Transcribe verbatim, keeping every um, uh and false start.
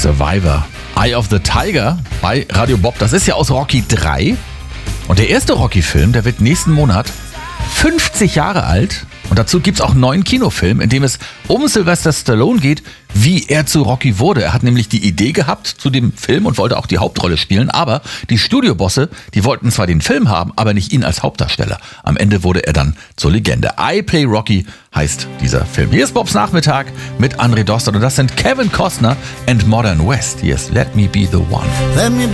Survivor. Eye of the Tiger bei Radio Bob. Das ist ja aus Rocky drei. Und der erste Rocky-Film, der wird nächsten Monat fünfzig Jahre alt. Und dazu gibt es auch einen neuen Kinofilm, in dem es um Sylvester Stallone geht, wie er zu Rocky wurde. Er hat nämlich die Idee gehabt zu dem Film und wollte auch die Hauptrolle spielen. Aber die Studiobosse, die wollten zwar den Film haben, aber nicht ihn als Hauptdarsteller. Am Ende wurde er dann zur Legende. I Play Rocky heißt dieser Film. Hier ist Bobs Nachmittag mit André Dostert. Und das sind Kevin Costner and Modern West. Yes, Let Me Be The One.